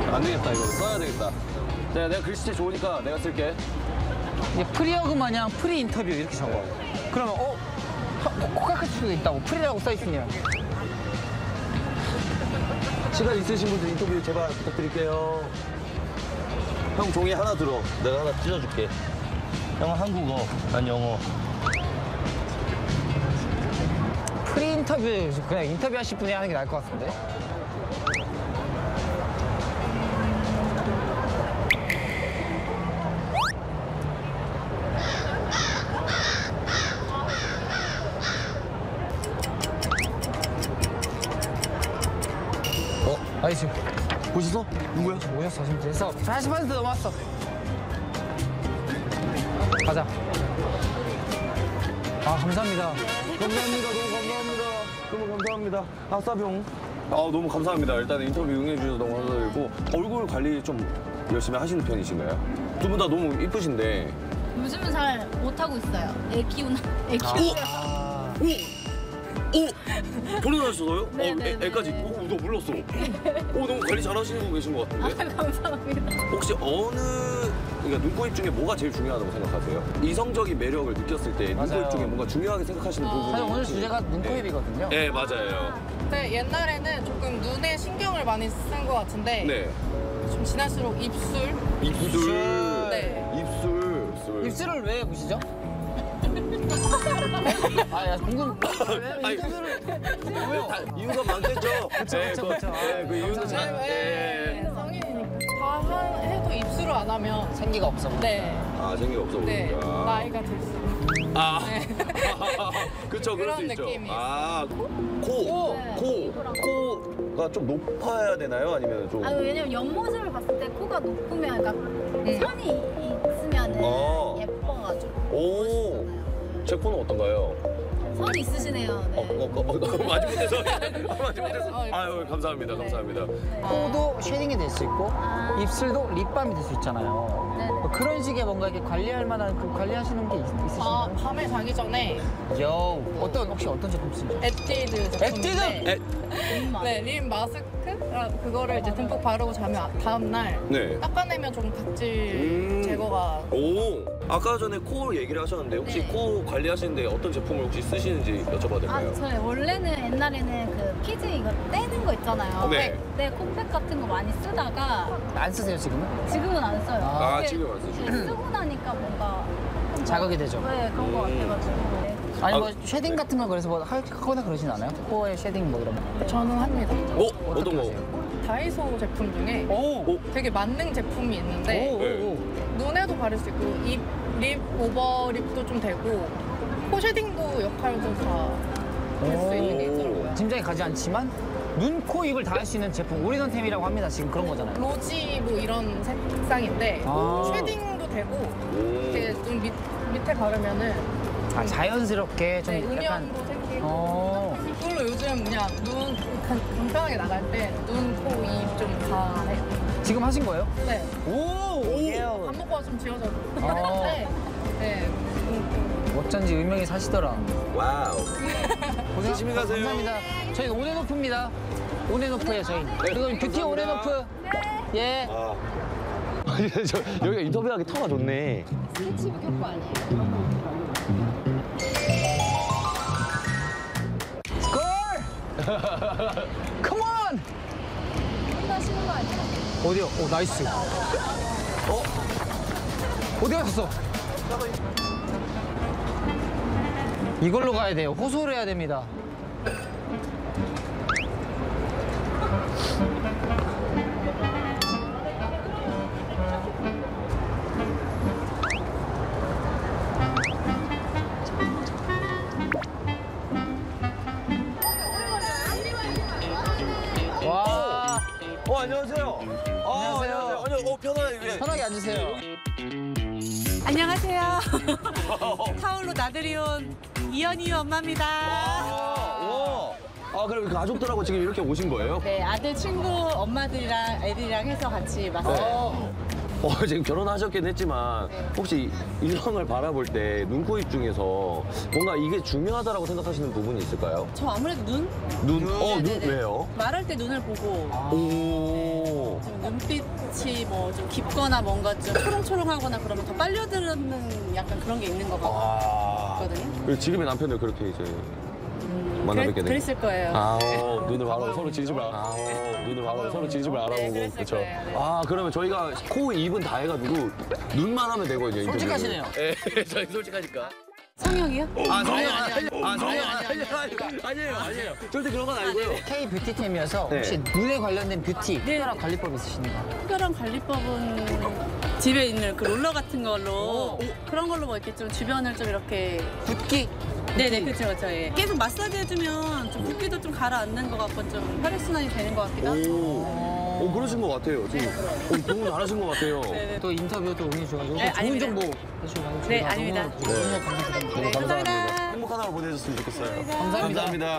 안 되겠다, 이거 써야 되겠다. 내가 글씨체 좋으니까 내가 쓸게. 이게 프리어그 마냥 프리 인터뷰 이렇게 적어. 그러면 코카클 수도 있다고 프리라고 써 있으면. 시간 있으신 분들 인터뷰 제발 부탁드릴게요. 형 종이 하나 들어. 내가 하나 찢어줄게. 형은 한국어, 난 영어. 프리 인터뷰 그냥 인터뷰 하실 분이 하는 게 나을 것 같은데. 나이스. 보셨어? 누구야? 오셨어, 지금 됐어. 40% 넘었어. 가자. 아, 감사합니다. 감사합니다. 너무 감사합니다. 너무 감사합니다. 아싸병. 너무 감사합니다. 일단 인터뷰 응해주셔서 너무 감사드리고 얼굴 관리 좀 열심히 하시는 편이신가요? 두 분 다 너무 이쁘신데. 요즘은 잘 못하고 있어요. 애 키우느라. 오! 결혼하셨어요? 네네네. 애까지? 너 몰랐어. 너무 관리 잘하시는 거 계신 것 같은데? 감사합니다. 혹시 그러니까 눈코입 중에 뭐가 제일 중요하다고 생각하세요? 이성적인 매력을 느꼈을 때 눈코입 맞아요. 중에 뭔가 중요하게 생각하시는 부분이 사실 오늘 혹시- 주제가 눈코입이거든요. 네, 맞아요. 네, 옛날에는 조금 눈에 신경을 많이 쓴 것 같은데 네. 좀 지날수록 입술. 입술. 네. 입술. 입술을 왜 보시죠? 야, 궁금. 왜 아니, 입술을. 이유가 많겠죠? 그쵸. 그 이유는 잘. 네, 성인이니까. 다 해도 입술을 안 하면 생기가 없어. 네, 생기 없어 네, 보이니까. 나이가 들수록. 네. 그쵸, 그럴 수 그런 있죠. 느낌이 코가 좀 높아야 되나요? 아니면 좀. 왜냐면 옆모습을 봤을 때 코가 높으면, 그러니까 선이 있으면 예뻐가지고. 오. 제 코는 어떤가요? 선이 있으시네요. 네. 마지 못해서. 마지 못해서. 아유, 감사합니다. 감사합니다. 코도 쉐딩이 될 수 있고 아. 입술도 립밤이 될 수 있잖아요. 네네. 뭐 그런 식의 뭔가 이렇게 관리할 만한 그 관리하시는 게 있으신가요? 밤에 자기 전에 혹시 어떤 제품 쓰세요? 에뛰드 제품인데 에, 네, 립 마스크? 그거를 이제 듬뿍 바르고 자면 다음날 네. 닦아내면 좀 각질 제거가. 오. 아까 전에 코 얘기를 하셨는데 혹시 네. 코 관리하시는데 어떤 제품을 혹시 쓰시는지 여쭤봐도 될까요? 저희 원래는 옛날에는 그 피즈 이거 떼는 거 있잖아요. 네. 네, 콤팩 같은 거 많이 쓰다가 안 쓰세요 지금은? 지금은 안 써요. 아, 근데 지금 안 쓰시죠? 쓰고 나니까 뭔가 자극이 되죠. 네, 그런 거 같아가지고. 네. 아니 뭐 아, 쉐딩 같은 거 그래서 뭐 하거나 그러진 않아요? 코에 쉐딩 뭐 이런 거. 저는 합니다. 어떤 거? 하세요? 다이소 제품 중에 오. 되게 만능 제품이 있는데 오. 눈에도 바를 수 있고 립 오버립도 좀 되고 코 쉐딩도 역할도 다 할 수 있는 게 있더라고요. 짐작이 가지 않지만 눈, 코, 입을 다 할 수 있는 제품 오리넌템이라고 합니다. 지금 그런 거잖아요. 로지 뭐 이런 색상인데 아. 쉐딩도 되고 이렇게 눈 밑에 바르면은 자연스럽게 좀 네, 약간 음영도 생기고 이걸로 요즘 그냥 눈 간편하게 나갈 때 눈, 코, 입 좀 다 해요. 지금 하신 거예요? 네. 오. 밥 먹고 좀 지워져. 어. 네. 어쩐지 의명이 사시더라. 와우. 고생 조심히 가세요. 감사합니다. 저희 온앤오프입니다. 온앤오프예요 저희. 그리고 뷰티 감사합니다. 온앤오프. 예. 여기가 인터뷰하기 터가 좋네. 스케치북 효과 아니에요? 골! 컴온! 끝나시는 거 아니에요? 어디요? 오 나이스. 어디 갔어? 이걸로 가야 돼요. 호소를 해야 됩니다. 와. 안녕하세요. 안녕하세요. 아니요, 편안하게. 편하게 앉으세요. 안녕하세요. 타올로 나들이 온 이현이 엄마입니다. 그럼 가족들하고 지금 이렇게 오신 거예요? 네, 아들 친구 엄마들이랑 애들이랑 해서 같이 왔어요. 지금 결혼하셨긴 했지만 혹시 일왕을 바라볼 때 눈, 코, 입 중에서 뭔가 이게 중요하다라고 생각하시는 부분이 있을까요? 저 아무래도 눈? 눈? 눈 네네네. 왜요? 말할 때 눈을 보고 오. 좀 눈빛이 뭐 좀 깊거나 뭔가 좀 초롱초롱하거나 그러면 더 빨려드는 약간 그런 게 있는 것 같거든요. 그리고 지금의 남편을 그렇게 이제 만나뵙게 된 그랬을 거예요. 눈을 바라보고 서로 진심을 눈을 바라보고 서로 진심을 알아보고 그랬을 그렇죠. 거예요, 네. 그러면 저희가 코, 입은 다 해가지고 눈만 하면 되거든요. 인터뷰를. 솔직하시네요. 네, 저희 솔직하니까. 성형이요? 아니에요. 절대 그런 건 아니고요. K 뷰티템이어서 네. 혹시 눈에 관련된 뷰티 네. 특별한 관리법 있으신가요? 특별한 관리법은 집에 있는 그 롤러 같은 걸로 그런 걸로 뭐 이렇게 좀 주변을 좀 이렇게 붓기? 네네 그렇죠 예. 계속 마사지 해주면 좀 붓기도 좀 가라앉는 것 같고 좀 혈액순환이 되는 것 같기도 하고. 그러신 것 같아요. 지금 너무 잘하신 것 같아요. 네네. 또 인터뷰도 응해주셔가지고 네, 좋은 아닙니다. 정보 해주셔가지고 네, 저희가 아닙니다. 너무 감사드립니다. 네, 감사합니다. 행복한 하루 보내셨으면 좋겠어요. 감사합니다.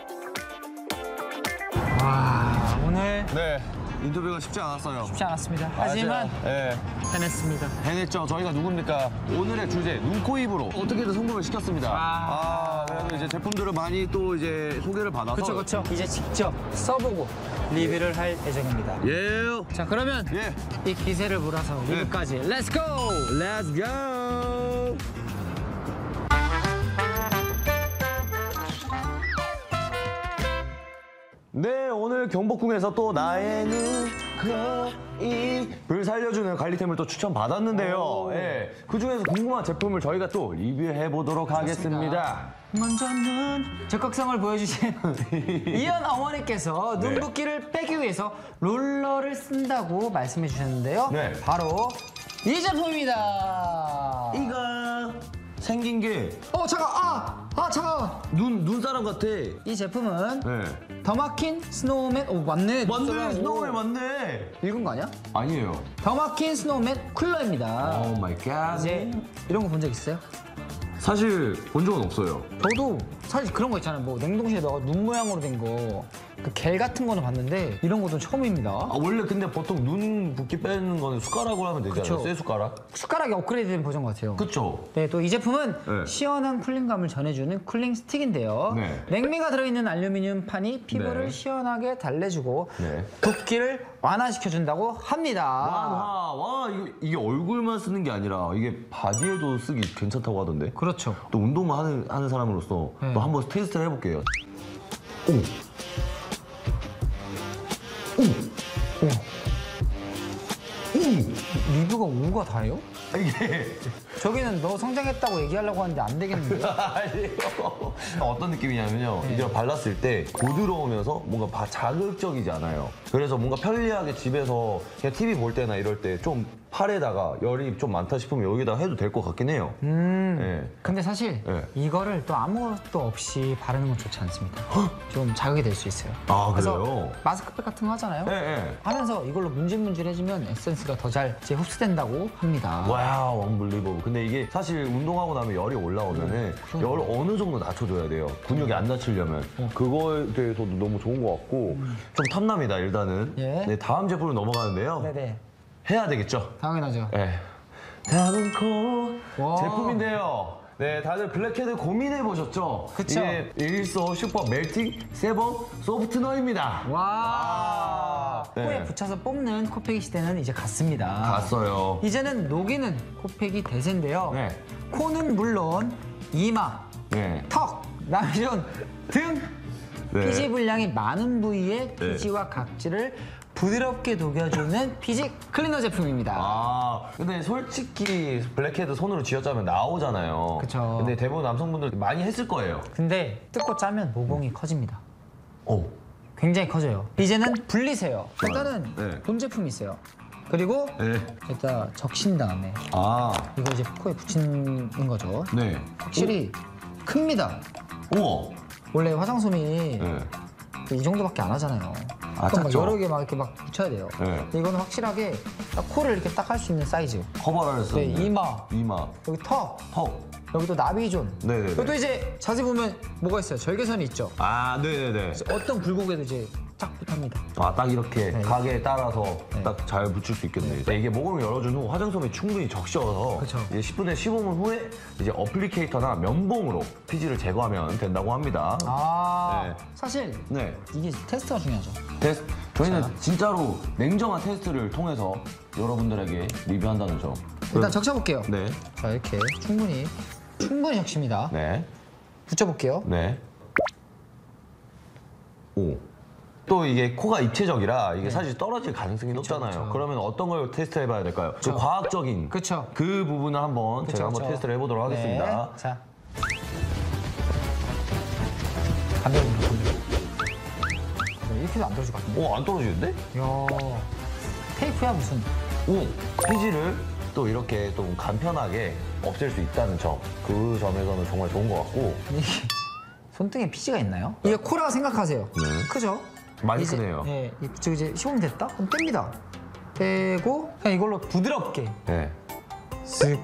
와, 오늘 네, 인터뷰가 쉽지 않았어요. 쉽지 않았습니다. 하지만 네. 해냈습니다. 해냈죠. 저희가 누굽니까? 오늘의 주제, 눈, 코, 입으로 어떻게든 성공을 시켰습니다. 그래서 이제 제품들을 많이 또 이제 소개를 받아서. 그렇죠. 이제 직접 써보고 리뷰를 할 예정입니다. 예. 자, 그러면 예. 이 기세를 몰아서 리뷰까지 렛츠 고! Let's go! 네, 오늘 경복궁에서 또 나의 눈, 코, 입을 살려주는 관리템을 또 추천받았는데요. 예, 그 중에서 궁금한 제품을 저희가 또 리뷰해보도록 하겠습니다. 먼저 눈 적극성을 보여주신 이현 어머니께서 네. 눈 붓기를 빼기 위해서 롤러를 쓴다고 말씀해 주셨는데요. 네. 바로 이 제품입니다. 이가 생긴 게 잠깐. 눈사람 같아. 이 제품은 네. 더마킨 스노우맨. 맞네. 맞네, 오. 스노우맨 맞네. 읽은 거 아니야? 아니에요. 더마킨 스노우맨 쿨러입니다. 오 마이 갓. 이제 이런 거 본 적 있어요? 사실 본 적은 없어요. 저도 사실 그런 거 있잖아요. 뭐 냉동실에 넣어 눈 모양으로 된 거, 그 겔 같은 거는 봤는데 이런 것도 처음입니다. 원래 근데 보통 눈 붓기 빼는 거는 숟가락으로 하면 되잖아요. 그쵸. 쇠 숟가락. 숟가락이 업그레이드된 버전 같아요. 그쵸? 네, 또 이 제품은 네. 시원한 쿨링감을 전해주는 쿨링 스틱인데요. 네. 냉미가 들어있는 알루미늄 판이 피부를 네. 시원하게 달래주고 네. 붓기를 완화시켜준다고 합니다. 와, 이게 얼굴만 쓰는 게 아니라 이게 바디에도 쓰기 괜찮다고 하던데. 그렇죠. 또 운동을 하는 사람으로서 네. 또 한번 테스트를 해볼게요. 리뷰가 5가 다예요? 이게 저기는 너 성장했다고 얘기하려고 하는데 안 되겠는데? 아니에요. 어떤 느낌이냐면요. 이걸 발랐을 때 부드러우면서 뭔가 자극적이지 않아요. 그래서 뭔가 편리하게 집에서 그냥 TV 볼 때나 이럴 때 좀 팔에다가 열이 좀 많다 싶으면 여기다 해도 될 것 같긴 해요. 네. 근데 사실 네. 이거를 또 아무것도 없이 바르는 건 좋지 않습니다. 좀 자극이 될 수 있어요. 아, 그래서 그래요? 마스크팩 같은 거 하잖아요. 네. 하면서 이걸로 문질문질해지면 에센스가 더 잘 흡수된다고 합니다. 와우, 언블리버블. 근데 이게 사실 운동하고 나면 열이 올라오면은 열을 어느 정도 낮춰줘야 돼요. 근육이 안 다치려면. 그거에 대해서도 너무 좋은 것 같고 좀 탐납니다, 일단은. 예. 네, 다음 제품으로 넘어가는데요. 네네. 해야 되겠죠? 당연하죠. 네. 다음은 코 와. 제품인데요. 네, 다들 블랙헤드 고민해 보셨죠? 그쵸. 이게 일소 슈퍼 멜팅 세범 소프트너입니다. 와. 네. 코에 붙여서 뽑는 코팩이 시대는 이제 갔습니다. 갔어요. 이제는 녹이는 코팩이 대세인데요. 네. 코는 물론 이마, 네. 턱, 남존 등 네. 피지 분량이 많은 부위의 피지와 각질을 부드럽게 녹여주는 피지 클리너 제품입니다. 근데 솔직히 블랙헤드 손으로 쥐어짜면 나오잖아요. 그쵸. 근데 대부분 남성분들 많이 했을 거예요. 근데 뜯고 짜면 모공이 커집니다. 오. 굉장히 커져요. 이제는 분리세요. 일단은 네. 본 제품이 있어요. 그리고 네. 일단 적신 다음에 이거 이제 코에 붙이는 거죠. 네. 확실히 큽니다. 우와. 원래 화장솜이 네. 이 정도밖에 안 하잖아요. 그럼 막 작죠? 여러 개 막 이렇게 막 붙여야 돼요. 네. 근데 이거는 확실하게 딱 코를 이렇게 딱 할 수 있는 사이즈. 커버를 해서. 네, 이마, 이마. 여기 턱, 턱. 여기 또 나비존. 네네네. 여기도 이제 자세히 보면 뭐가 있어요? 절개선이 있죠. 네네네. 어떤 굴곡에도 이제 쫙 붙합니다. 아, 딱 이렇게 네. 가게에 따라서 네. 딱 잘 붙일 수 있겠네요. 이게 목을 열어준 후 화장솜이 충분히 적셔서 그쵸. 이제 10분에 15분 후에 이제 어플리케이터나 면봉으로 피지를 제거하면 된다고 합니다. 아, 네. 사실 네. 이게 테스트가 중요하죠. 저희는 자. 진짜로 냉정한 테스트를 통해서 여러분들에게 리뷰한다는 점. 일단 적셔볼게요. 네. 자, 이렇게 충분히 적십니다. 네. 붙여볼게요. 네. 오. 또 이게 코가 입체적이라 이게 사실 떨어질 가능성이 높잖아요. 그쵸. 그러면 어떤 걸 테스트 해봐야 될까요? 그 그쵸. 과학적인 그쵸. 그 부분을 한번 제가 한번 테스트를 해보도록 하겠습니다. 네. 자. 가벼운 이렇게도 안 떨어질 것 같은데? 오, 안 떨어지는데? 이야, 테이프야 무슨? 오, 피지를 또 이렇게 또 간편하게 없앨 수 있다는 점. 그 점에서는 정말 좋은 것 같고. 이게 손등에 피지가 있나요? 이게 코라고 생각하세요. 네. 크죠? 많이 이제, 크네요. 네, 저 이제 시공 됐다? 그럼 뗍니다. 떼고 그냥 이걸로 부드럽게 네. 쓱,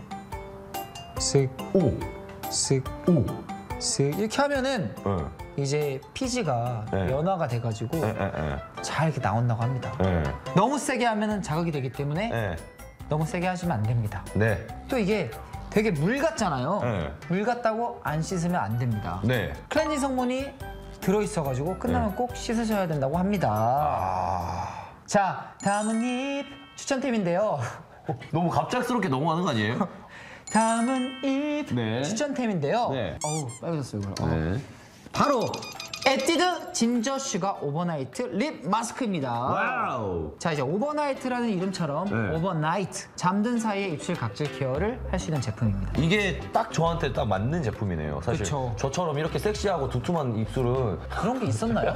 쓱, 오, 쓱, 오. 쓱 이렇게 하면은 네. 이제 피지가 네. 연화가 돼가지고 네. 잘 이렇게 나온다고 합니다. 네. 너무 세게 하면은 자극이 되기 때문에 네. 너무 세게 하시면 안 됩니다. 네. 또 이게 되게 물 같잖아요. 네. 물 같다고 안 씻으면 안 됩니다. 네. 클렌징 성분이 들어있어가지고 끝나면 네. 꼭 씻으셔야 된다고 합니다. 아. 자, 다음은 입 추천템인데요. 너무 갑작스럽게 넘어가는 거 아니에요? 다음은 입 네. 추천템인데요. 네. 어우, 빨개졌어요, 이거. 네. 바로 에뛰드 진저 슈가 오버나이트 립 마스크입니다. 와우. 자, 이제 오버나이트라는 이름처럼 네. 오버나이트 잠든 사이에 입술 각질 케어를 할 수 있는 제품입니다. 이게 딱 저한테 딱 맞는 제품이네요. 사실 그쵸. 저처럼 이렇게 섹시하고 두툼한 입술은 그런 게 있었나요?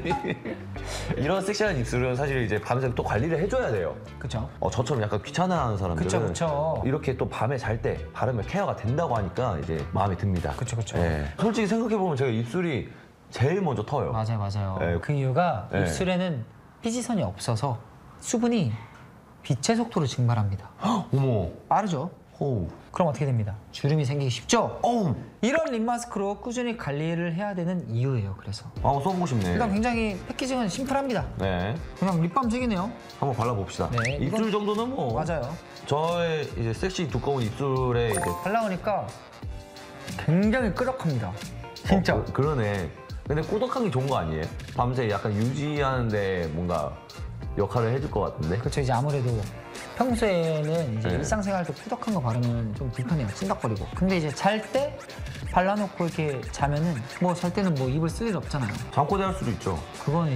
이런 섹시한 입술은 사실 이제 밤새 또 관리를 해줘야 돼요. 그쵸? 저처럼 약간 귀찮아하는 사람들은 그쵸. 이렇게 또 밤에 잘 때 바르면 케어가 된다고 하니까 이제 마음에 듭니다. 그쵸. 예. 솔직히 생각해 보면 제가 입술이 제일 먼저 터요. 맞아요. 네. 그 이유가 네. 입술에는 피지선이 없어서 수분이 빛의 속도로 증발합니다. 어머. 빠르죠? 오. 그럼 어떻게 됩니다? 주름이 생기기 쉽죠? 어우. 이런 립 마스크로 꾸준히 관리를 해야 되는 이유예요. 그래서 써보고 싶네. 일단 굉장히 패키징은 심플합니다. 네. 그냥 립밤색이네요. 한번 발라봅시다. 네, 입술 이건- 정도는 뭐. 맞아요. 저의 이제 섹시 두꺼운 입술에 이제. 발라오니까 굉장히 끄덕합니다. 진짜. 그러네. 근데 꾸덕한 게 좋은 거 아니에요? 밤새 약간 유지하는데 뭔가 역할을 해줄 것 같은데? 그렇죠. 이제 아무래도 평소에는 이제 네. 일상생활 때 푸덕한 거 바르면 좀 불편해요. 찐덕거리고. 근데 이제 잘 때 발라놓고 이렇게 자면은 뭐 잘 때는 뭐 입을 쓸 일 없잖아요. 잠꼬대 할 수도 있죠. 그거는